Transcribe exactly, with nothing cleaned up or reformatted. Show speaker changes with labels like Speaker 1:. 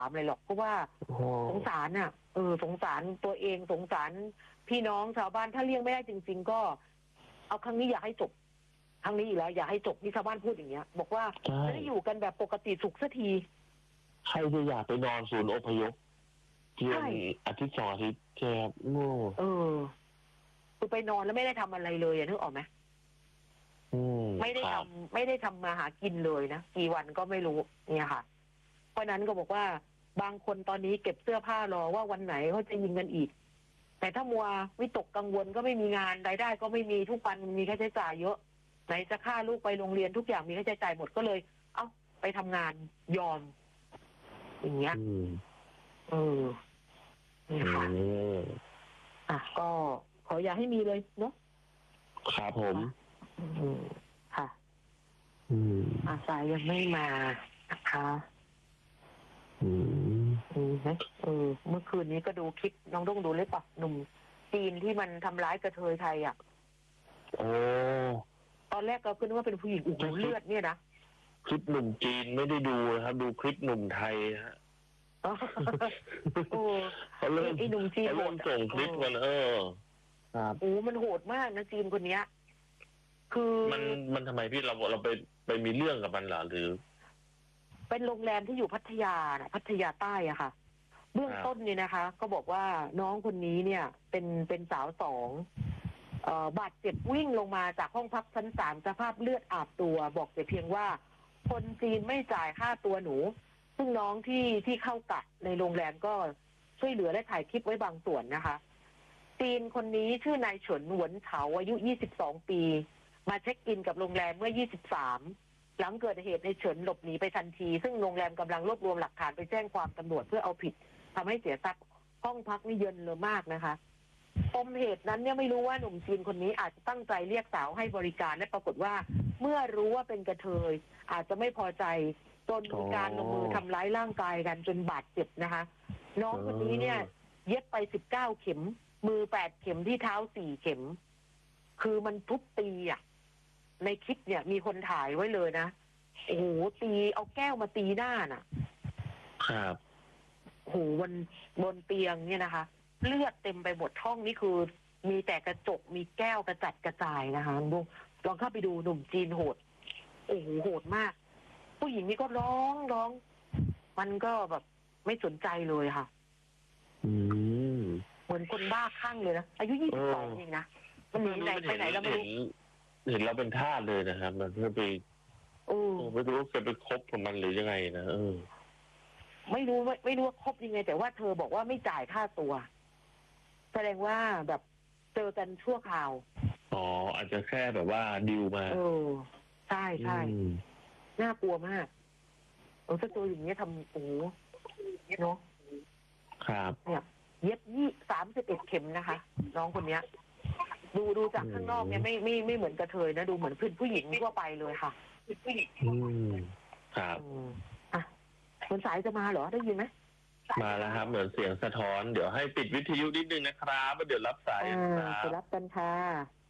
Speaker 1: ามอะไรหรอกเพราะว่า
Speaker 2: โอ้
Speaker 1: สงสารอ่ะเออสงสารตัวเองสงสารพี่น้องชาวบ้านถ้าเลี่ยงไม่ได้จริงๆก็เอาครั้งนี้อยากให้จบครั้งนี้อีกแล้วอยากให้จบนี่ชาวบ้านพูดอย่างเงี้ยบอกว่าจะได้อยู่กันแบบปกติสุขสักที
Speaker 2: ใครจะอยากไปนอนศูนย์อพยพเพียงอาทิตย์สองอาทิตย์แค่โง่
Speaker 1: เออคือไปนอนแล้วไม่ได้ทำอะไรเลยอ่ะนึกออกไหมไม่ได้ทำไม่ได้ทำมาหากินเลยนะกี่วันก็ไม่รู้เนี่ยค่ะเพราะนั้นก็บอกว่าบางคนตอนนี้เก็บเสื้อผ้ารอว่าวันไหนเขาจะยิงกันอีกแต่ถ้ามัววิตกกังวลก็ไม่มีงานรายได้ก็ไม่มีทุกวันมีค่าใช้จ่ายเยอะไหนจะค่าลูกไปโรงเรียนทุกอย่างมีค่าใช้จ่ายหมดก็เลยเอ้าไปทำงานยอมอย่างเงี้ยเออนี่ค่ะอ่ะก็ขออย่าให้มีเลยเนาะ
Speaker 2: ครับผม
Speaker 1: อืมค่ะ
Speaker 2: อืม
Speaker 1: อาสายยังไม่มานะคะ
Speaker 2: อืม
Speaker 1: อืมนะเออเมื่อคืนนี้ก็ดูคลิปน้องต้องดูเลยปะหนุ่มจีนที่มันทำร้ายกระเทยไทยอ่ะ
Speaker 2: โอ้
Speaker 1: ตอนแรกเราคิดว่าเป็นผู้หญิงอุ้ยเลือดเนี่ยนะ
Speaker 2: คลิปหนุ่มจีนไม่ได้ดูนะครับดูคลิปหนุ่มไทยฮะ
Speaker 1: โอ้
Speaker 2: เขาเริ่ม
Speaker 1: ไอ้หนุ่มจีน
Speaker 2: เขาเริ่มส่งคลิปกันเออครับ
Speaker 1: โอ้มันโหดมากนะจีนคนเนี้ยคือ
Speaker 2: มันมันทำไมพี่เราเราไปไปมีเรื่องกับมันเหรอหรือ
Speaker 1: เป็นโรงแรมที่อยู่พัทยานะพัทยาใต้อะค่ะเบื้องต้นเนี่ยนะคะ ก็บอกว่าน้องคนนี้เนี่ย เป็นเป็นสาวสองเอ่อบาดเจ็บวิ่งลงมาจากห้องพักชั้นสามสภาพเลือดอาบตัวบอกแต่เพียงว่าคนจีนไม่จ่ายค่าตัวหนูซึ่งน้องที่ที่เข้ากะในโรงแรมก็ช่วยเหลือและถ่ายคลิปไว้บางส่วนนะคะจีนคนนี้ชื่อนายเฉินหวนเถาอายุยี่สิบสองปีมาเช็คอินกับโรงแรมเมื่อยี่สิบสามหลังเกิดเหตุในเฉินหลบหนีไปทันทีซึ่งโรงแรมกำลังรวบรวมหลักฐานไปแจ้งความตำรวจเพื่อเอาผิดทำให้เสียทรัพย์ห้องพักนี่เยินเลยมากนะคะปมเหตุนั้นเนี่ยไม่รู้ว่าหนุ่มจีนคนนี้อาจจะตั้งใจเรียกสาวให้บริการและปรากฏว่าเมื่อรู้ว่าเป็นกระเทยอาจจะไม่พอใจจนมีการลงมือทำร้ายร่างกายกันจนบาดเจ็บนะคะ น้องคนนี้เนี่ยเย็บไปสิบเก้าเข็มมือแปดเข็มที่เท้าสี่เข็มคือมันทุบตีอ่ะในคลิปเนี่ยมีคนถ่ายไว้เลยนะโอ้โหตีเอาแก้วมาตีหน้าน่ะ
Speaker 2: ครับ
Speaker 1: โอ้โหบนบนเตียงเนี่ยนะคะเลือดเต็มไปหมดห้องนี่คือมีแต่กระจกมีแก้วกระจัดกระจายนะคะลองลองเข้าไปดูหนุ่มจีนโหดโอ้โหโหดมากผู้หญิงนี่ก็ร้องร้องมันก็แบบไม่สนใจเลยค่ะ
Speaker 2: อืม
Speaker 1: เหมือนคนบ้าคลั่งเลยนะอายุยี่สิบสองเองนะมันหนีไหนไปไหนแล้วไม่รู้
Speaker 2: เห็นเราเป็นทาสเลยนะครับมันเพื่อไปโอ้ไม่รู้จะไปคบกับมันหรือยังไงนะเออ
Speaker 1: ไม่รู้ไม่ไม่รู้ว่าคบยังไงแต่ว่าเธอบอกว่าไม่จ่ายค่าตัวแสดงว่าแบบเจอกันชั่วคราว
Speaker 2: อ๋ออาจจะแค่แบบว่าดิวมา
Speaker 1: เออใช่ใช่น่ากลัวมากเออถ้าตัวอย่างนี้ทำโอ้เนาะ
Speaker 2: ครับ
Speaker 1: เนี่ยเย็บยี่สามสิบเอ็ดเข็มนะคะน้องคนเนี้ยดูดูจากข้างนอกเนี่ยไม่ไม่ไม่เหมือนกระเทยนะดูเหมือนเพื่อนผู้หญิงทั่วไปเลยค่ะผู้หญิง
Speaker 2: อืมครับ
Speaker 1: อ่ะคนสายจะมาเหรอได้ยินไหม
Speaker 2: มาแล้วครับเหมือนเสียงสะท้อนเดี๋ยวให้ปิดวิทยุนิดนึงนะครับแล้วเดี๋ยวรับสาย
Speaker 1: ครับจะรับกันค่ะ